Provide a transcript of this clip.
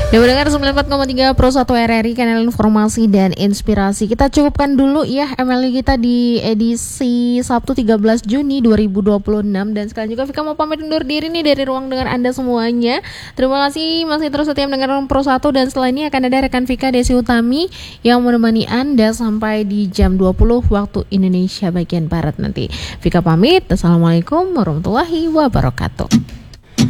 Ya mendengar 94,3 Pro 1 RRI, kanal informasi dan inspirasi. Kita cukupkan dulu ya MLI kita di edisi Sabtu 13 Juni 2026. Dan sekarang juga Vika mau pamit undur diri nih dari ruang dengar Anda semuanya. Terima kasih masih terus setia mendengarkan Pro 1. Dan setelah ini akan ada rekan Vika Desi Utami yang menemani Anda sampai di jam 20 waktu Indonesia bagian Barat nanti. Vika pamit. Assalamualaikum warahmatullahi wabarakatuh.